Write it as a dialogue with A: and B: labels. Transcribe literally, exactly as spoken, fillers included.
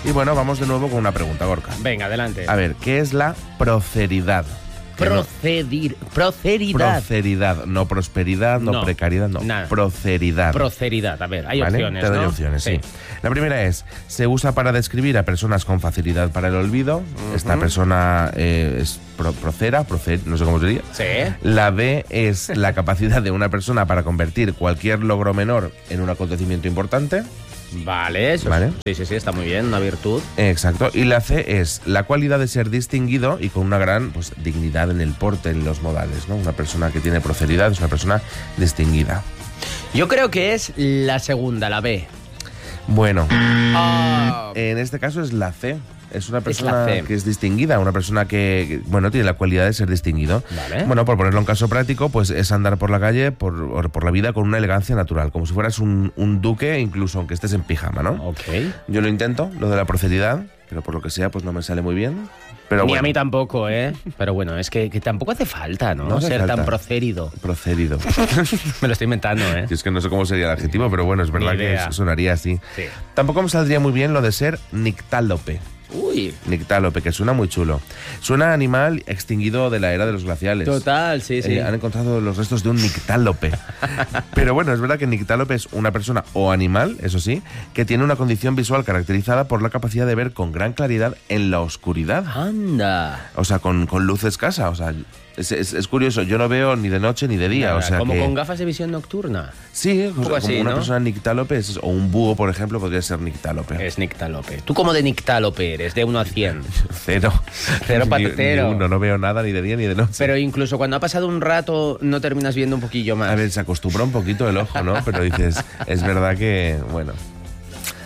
A: Y bueno, vamos de nuevo con una pregunta, Gorka.
B: Venga, adelante.
A: A ver, ¿qué es la proceridad?
B: Procedir, proceridad.
A: Proceridad, no prosperidad, no,
B: No,
A: precariedad, no.
B: nada.
A: Proceridad.
B: Proceridad, a ver, hay
A: ¿Vale?
B: opciones,
A: Te doy
B: ¿no?
A: opciones, sí. La primera es, se usa para describir a personas con facilidad para el olvido. Uh-huh. Esta persona eh, es pro, procera, procer, no sé cómo se diría.
B: Sí.
A: La B es la capacidad de una persona para convertir cualquier logro menor en un acontecimiento importante.
B: Vale, eso
A: ¿Vale?
B: Sí, sí, sí, está muy bien, una virtud.
A: Exacto. Y la C es la cualidad de ser distinguido y con una gran pues, dignidad en el porte, en los modales, ¿no? Una persona que tiene proceridad es una persona distinguida.
B: Yo creo que es la segunda, la B.
A: Bueno,
B: Oh.
A: en este caso es la C. Es una
B: Es
A: persona
B: la C.
A: que es distinguida, una persona que, bueno, tiene la cualidad de ser distinguido.
B: Vale.
A: Bueno, por ponerlo en caso práctico, pues es andar por la calle, por, por la vida con una elegancia natural, como si fueras un, un duque, incluso aunque estés en pijama, ¿no?
B: Ok.
A: Yo lo intento, lo de la proceridad, pero por lo que sea, pues no me sale muy bien. Pero
B: Ni
A: bueno,
B: a mí tampoco, ¿eh? Pero bueno, es que, que tampoco hace falta, ¿no?
A: No hace
B: Ser
A: falta.
B: tan procérido.
A: procedido.
B: Me lo estoy inventando, ¿eh?
A: Es que no sé cómo sería el adjetivo, pero bueno, es verdad
B: Ni
A: que
B: idea.
A: sonaría así.
B: Sí.
A: Tampoco me saldría muy bien lo de ser nictálope.
B: Uy.
A: Nictálope, que suena muy chulo. Suena a animal extinguido de la era de los glaciales.
B: Total, sí, sí.
A: Eh, han encontrado los restos de un nictálope. Pero bueno, es verdad que nictálope es una persona o animal, eso sí, que tiene una condición visual caracterizada por la capacidad de ver con gran claridad en la oscuridad.
B: Anda.
A: O sea, con, con luz escasa. O sea, es, es, es curioso, yo no veo ni de noche ni de día.
B: Nada,
A: o sea
B: como
A: que,
B: con gafas de visión nocturna.
A: sí, o sea,
B: poco
A: como
B: así,
A: una
B: ¿no?
A: persona nictálope, es- o un búho, por ejemplo, podría ser nictálope.
B: Es nictálope. ¿Tú cómo de nictálope eres? De uno a cien.
A: Cero.
B: Cero
A: Ni-
B: patatero.
A: ni uno, no veo nada ni de día ni de noche.
B: Pero incluso cuando ha pasado un rato, no terminas viendo un poquillo más.
A: A ver, se acostumbra un poquito el ojo, ¿no? Pero dices, es verdad que, bueno,